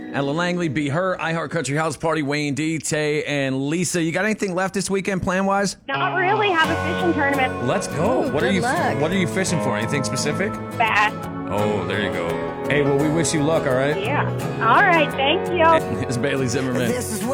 Ella Langley, Be Her, iHeart Country House Party, Wayne D, Tay, and Lisa. You got anything left this weekend plan-wise? Not really. Have a fishing tournament. Let's go. Ooh, What are good you luck. What are you fishing for? Anything specific? Bass. Oh, there you go. Hey, well, we wish you luck, all right? Yeah. All right. Thank you. It's Bailey Zimmerman. This is